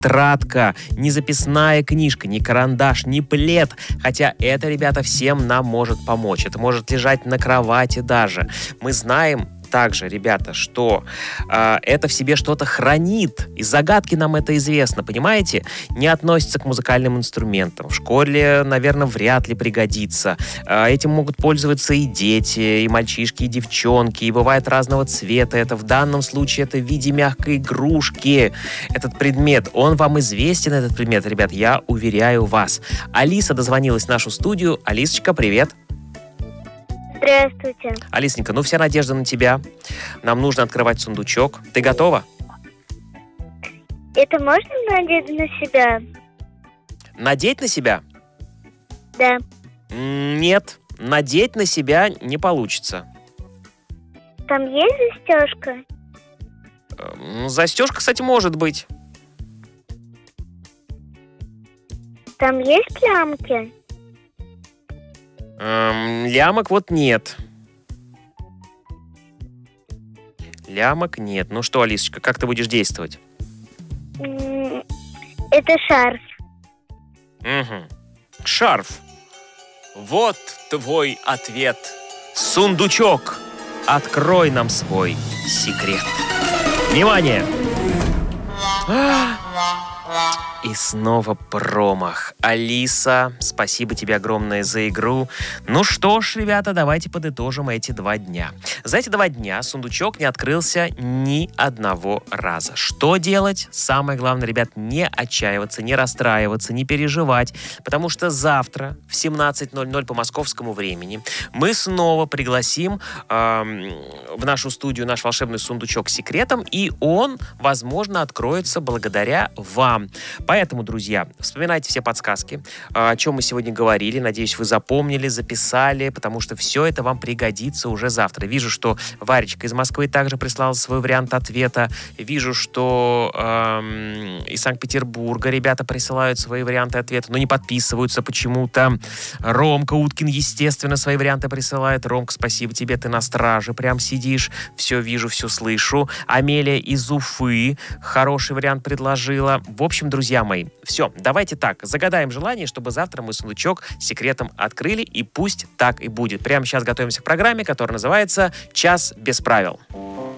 тетрадка, ни записная книжка, ни карандаш, ни плед. Хотя это, ребята, всем нам может помочь. Это может лежать на кровати даже. Мы знаем также, ребята, что это в себе что-то хранит. Из загадки нам это известно, понимаете? Не относится к музыкальным инструментам. В школе, наверное, вряд ли пригодится. Этим могут пользоваться и дети, и мальчишки, и девчонки, и бывает разного цвета. Это в данном случае это в виде мягкой игрушки. Этот предмет, он вам известен, этот предмет, ребят, я уверяю вас. Алиса дозвонилась в нашу студию. Алисочка, привет. Здравствуйте. Алисенька, ну вся надежда на тебя. Нам нужно открывать сундучок. Ты готова? Это можно надеть на себя? Надеть на себя? Да. Нет, надеть на себя не получится. Там есть застежка? Застежка, кстати, может быть. Там есть лямки? Лямок вот нет. Лямок нет. Ну что, Алисочка, как ты будешь действовать? Это шарф. Угу. Шарф. Вот твой ответ. Сундучок. Открой нам свой секрет. Внимание! И снова промах. Алиса, спасибо тебе огромное за игру. Ну что ж, ребята, давайте подытожим эти 2 дня. За эти 2 дня сундучок не открылся ни одного раза. Что делать? Самое главное, ребят, не отчаиваться, не расстраиваться, не переживать, потому что завтра в 17:00 по московскому времени мы снова пригласим в нашу студию наш волшебный сундучок с секретом, и он, возможно, откроется благодаря вам. Поэтому, друзья, вспоминайте все подсказки, о чем мы сегодня говорили. Надеюсь, вы запомнили, записали, потому что все это вам пригодится уже завтра. Вижу, что Варечка из Москвы также прислала свой вариант ответа. Вижу, что из Санкт-Петербурга ребята присылают свои варианты ответа, но не подписываются почему-то. Ромка Уткин, естественно, свои варианты присылает. Ромка, спасибо тебе, ты на страже прям сидишь. Все вижу, все слышу. Амелия из Уфы хороший вариант предложила. В общем, друзья мои, все, давайте так, загадаем желание, чтобы завтра мы сундучок с секретом открыли, и пусть так и будет. Прямо сейчас готовимся к программе, которая называется «Час без правил».